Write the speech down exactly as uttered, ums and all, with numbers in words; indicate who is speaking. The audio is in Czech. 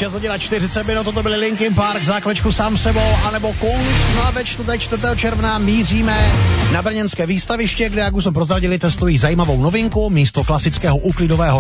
Speaker 1: šest hodin a čtyřicet minut, toto byly Linkin Park, základečku Sám sebou, anebo Kungs. No a ve čtvrtek čtvrtého června míříme na brněnské výstaviště, kde, jak už jsme prozradili, testují zajímavou novinku, místo klasického úklidového